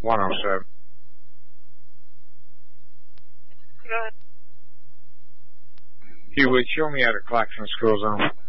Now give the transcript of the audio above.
107. Good. You would show me out of Claxton School Zone.